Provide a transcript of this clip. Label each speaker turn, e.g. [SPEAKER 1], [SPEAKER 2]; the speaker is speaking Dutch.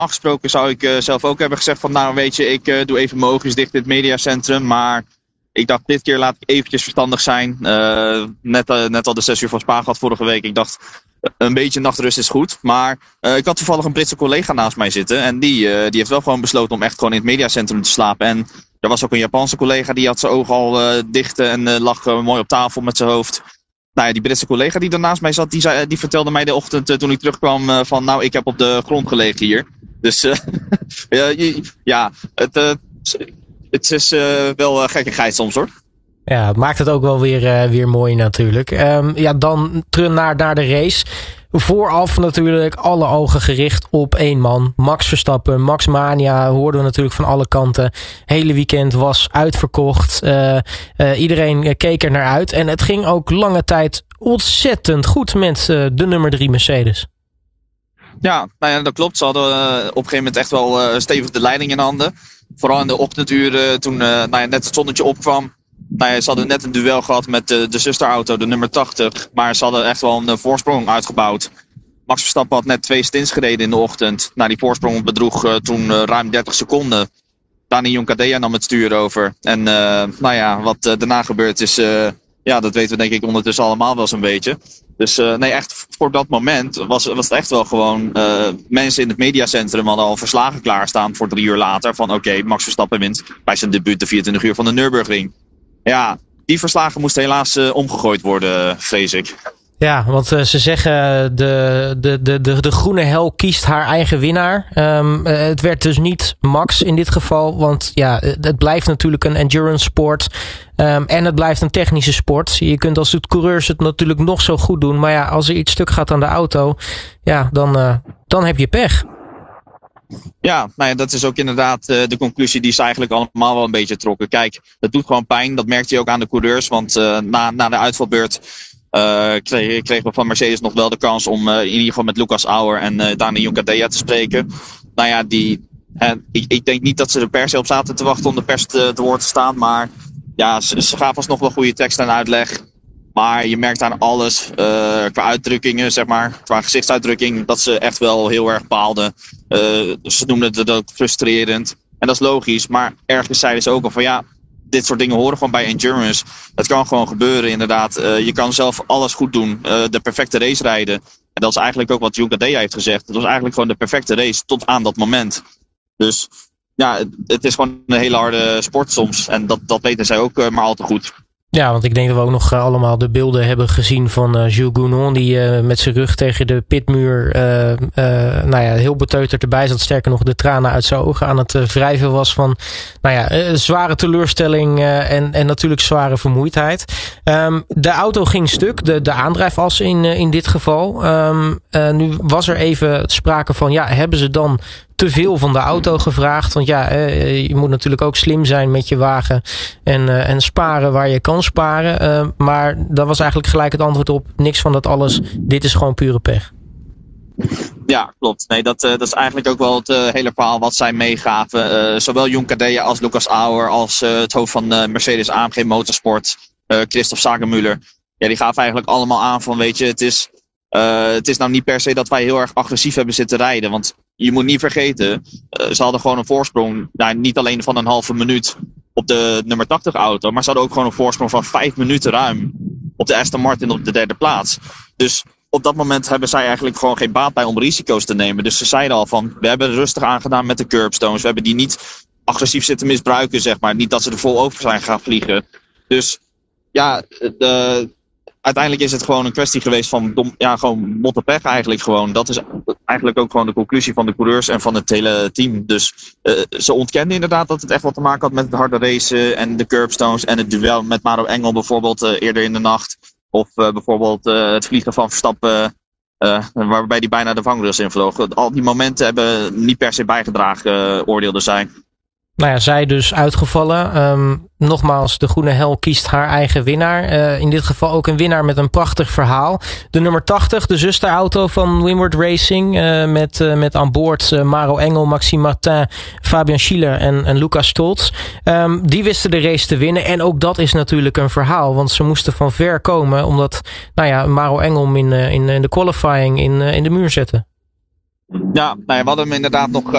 [SPEAKER 1] gesproken zou ik zelf ook hebben gezegd van nou weet je, ik doe even mijn oogjes dicht in het mediacentrum. Maar ik dacht dit keer laat ik eventjes verstandig zijn. Net al de 6 uur van Spa gehad vorige week. Ik dacht een beetje nachtrust is goed. Maar ik had toevallig een Britse collega naast mij zitten. En die heeft wel gewoon besloten om echt gewoon in het mediacentrum te slapen. En er was ook een Japanse collega die had zijn ogen al dicht en lag mooi op tafel met zijn hoofd. Nou ja, die Britse collega die naast mij zat, die vertelde mij de ochtend toen ik terugkwam van nou, ik heb op de grond gelegen hier. Dus ja, het is wel gekkigheid soms hoor.
[SPEAKER 2] Ja, het maakt het ook wel weer mooi natuurlijk. Dan terug naar de race. Vooraf natuurlijk alle ogen gericht op één man. Max Verstappen, Max Mania hoorden we natuurlijk van alle kanten. Hele weekend was uitverkocht. Iedereen keek er naar uit. En het ging ook lange tijd ontzettend goed met de nummer 3 Mercedes. Ja,
[SPEAKER 1] nou ja, dat klopt. Ze hadden op een gegeven moment echt wel stevig de leiding in handen. Vooral in de ochtenduren toen net het zonnetje opkwam. Nou ja, ze hadden net een duel gehad met de zusterauto, de nummer 80. Maar ze hadden echt wel een voorsprong uitgebouwd. Max Verstappen had net 2 stints gereden in de ochtend. Nou, die voorsprong bedroeg toen ruim 30 seconden. Dani Joncadella nam het stuur over. En wat daarna gebeurd is, dat weten we denk ik ondertussen allemaal wel zo'n beetje. Dus echt voor dat moment was het echt wel gewoon mensen in het mediacentrum hadden al verslagen klaarstaan voor 3 uur later. Van oké, Max Verstappen wint bij zijn debuut de 24 uur van de Nürburgring. Ja, die verslagen moesten helaas omgegooid worden, vrees ik.
[SPEAKER 2] Ja, want ze zeggen de groene hel kiest haar eigen winnaar. Het werd dus niet Max in dit geval. Want ja, het blijft natuurlijk een endurance sport. En het blijft een technische sport. Je kunt als coureurs het natuurlijk nog zo goed doen. Maar ja, als er iets stuk gaat aan de auto, ja, dan heb je pech.
[SPEAKER 1] Ja, dat is ook inderdaad de conclusie die ze eigenlijk allemaal wel een beetje trokken. Kijk, het doet gewoon pijn. Dat merkte je ook aan de coureurs. Want na de uitvalbeurt kregen we van Mercedes nog wel de kans om in ieder geval met Lucas Auer en Dani Joncadella te spreken. Nou ja, ik denk niet dat ze er per se op zaten te wachten om de pers te woord te staan. Maar ja, ze gaven alsnog wel goede tekst en uitleg. Maar je merkt aan alles, qua uitdrukkingen, zeg maar, qua gezichtsuitdrukking, dat ze echt wel heel erg baalden. Ze noemden het ook frustrerend. En dat is logisch, maar ergens zeiden ze ook al van ja, dit soort dingen horen gewoon bij endurance. Het kan gewoon gebeuren, inderdaad. Je kan zelf alles goed doen, de perfecte race rijden. En dat is eigenlijk ook wat Joncadella heeft gezegd. Het was eigenlijk gewoon de perfecte race tot aan dat moment. Dus ja, het is gewoon een hele harde sport soms. En dat weten zij ook maar al te goed.
[SPEAKER 2] Ja, want ik denk dat we ook nog allemaal de beelden hebben gezien van Jules Gounon, die met zijn rug tegen de pitmuur heel beteuterd erbij zat. Sterker nog, de tranen uit zijn ogen aan het wrijven was van zware teleurstelling en natuurlijk zware vermoeidheid. De auto ging stuk, de aandrijfas in dit geval. Nu was er even sprake van, hebben ze dan te veel van de auto gevraagd? Want je moet natuurlijk ook slim zijn met je wagen en sparen waar je kan sparen. Maar dat was eigenlijk gelijk het antwoord op niks van dat alles. Dit is gewoon pure pech.
[SPEAKER 1] Ja, klopt. Nee, dat is eigenlijk ook wel het hele verhaal wat zij meegaven. Zowel Joncadella als Lucas Auer als het hoofd van Mercedes AMG Motorsport, Christoph Sagemüller. Ja, die gaven eigenlijk allemaal aan van weet je, het is nou niet per se dat wij heel erg agressief hebben zitten rijden. Want je moet niet vergeten, ze hadden gewoon een voorsprong. Niet alleen van een halve minuut op de nummer 80 auto. Maar ze hadden ook gewoon een voorsprong van 5 minuten ruim op de Aston Martin op de 3e plaats. Dus op dat moment hebben zij eigenlijk gewoon geen baat bij om risico's te nemen. Dus ze zeiden al van, we hebben rustig aangedaan met de curbstones. We hebben die niet agressief zitten misbruiken, zeg maar. Niet dat ze er vol over zijn gaan vliegen. Dus ja, uiteindelijk is het gewoon een kwestie geweest van gewoon motte pech eigenlijk gewoon. Dat is eigenlijk ook gewoon de conclusie van de coureurs en van het hele team. Dus ze ontkenden inderdaad dat het echt wat te maken had met het harde racen en de curbstones en het duel met Maro Engel bijvoorbeeld eerder in de nacht. Of bijvoorbeeld het vliegen van Verstappen waarbij die bijna de vangrails invloog. Al die momenten hebben niet per se bijgedragen, oordeelden zij.
[SPEAKER 2] Nou ja, zij dus uitgevallen. Nogmaals, de groene hel kiest haar eigen winnaar. In dit geval ook een winnaar met een prachtig verhaal. De nummer 80, de zusterauto van Winward Racing. Met aan boord Maro Engel, Maxime Martin, Fabian Schiller en Lucas Stolz. Die wisten de race te winnen. En ook dat is natuurlijk een verhaal. Want ze moesten van ver komen. Omdat Maro Engel in de qualifying in de muur zette.
[SPEAKER 1] Ja, nou ja, we hadden hem inderdaad nog